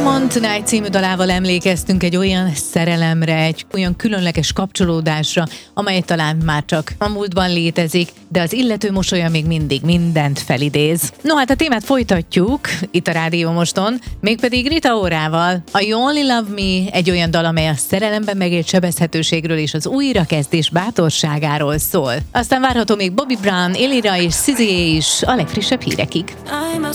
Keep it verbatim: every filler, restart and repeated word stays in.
I'm on Tonight című dalával emlékeztünk egy olyan szerelemre, egy olyan különleges kapcsolódásra, amely talán már csak a múltban létezik, de az illető mosolya még mindig mindent felidéz. No hát a témát folytatjuk itt a Rádió Moston, mégpedig Rita Orával. A You Only Love Me egy olyan dal, amely a szerelemben megélt sebezhetőségről és az újrakezdés bátorságáról szól. Aztán várható még Bobby Brown, Elira és Szizé is a legfrissebb hírekig. I'm a